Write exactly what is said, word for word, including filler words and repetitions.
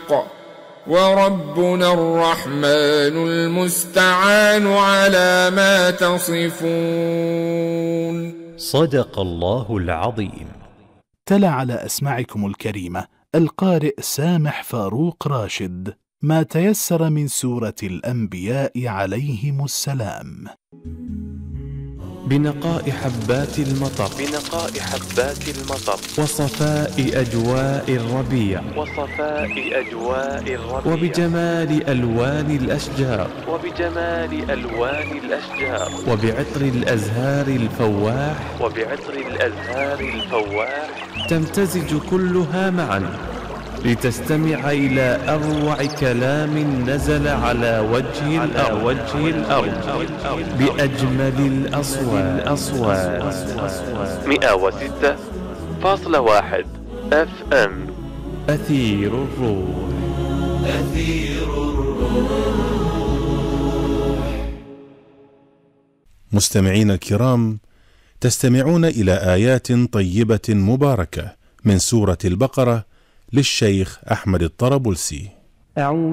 وربنا الرحمن المستعان على ما تصفون. صدق الله العظيم. تلا على أسماعكم الكريمة القارئ سامح فاروق راشد ما تيسر من سورة الأنبياء عليهم السلام. بنقاء حبات المطر بنقاء حبات المطر وصفاء أجواء الربيع وصفاء أجواء الربيع وبجمال ألوان الأشجار وبجمال ألوان الأشجار وبعطر الأزهار الفواح وبعطر الأزهار الفواح تمتزج كلها معا لتستمع إلى أروع كلام نزل على وجه الأرض, وجه الأرض بأجمل الأصوات. مئة وستة فاصلة واحد اف ام أثير الروح. أثير الروح. مستمعين الكرام، تستمعون إلى آيات طيبة مباركة من سورة البقرة للشيخ أحمد الطرابلسي.